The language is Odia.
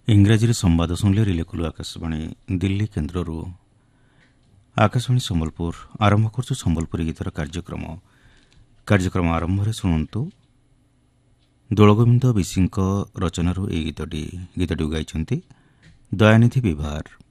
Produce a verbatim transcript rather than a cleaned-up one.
ଇଂରାଜୀରେ ସମ୍ବାଦ ଶୁଣିଲେ ରିଲେକୁଲୁ ଆକାଶବାଣୀ ଦିଲ୍ଲୀ କେନ୍ଦ୍ରରୁ ଆକାଶବାଣୀ ସମ୍ବଲପୁର ଆରମ୍ଭ କରୁଛୁ ସମ୍ବଲପୁରୀ ଗୀତର କାର୍ଯ୍ୟକ୍ରମ କାର୍ଯ୍ୟକ୍ରମ ଆରମ୍ଭରେ ଶୁଣନ୍ତୁ ଦୋଳଗୋବିନ୍ଦ ବିଶୀଙ୍କ ରଚନାରୁ ଏହି ଗୀତଟି ଗୀତଟିକୁ ଗାଇଛନ୍ତି ଦୟାନିଧି ବିଭାର।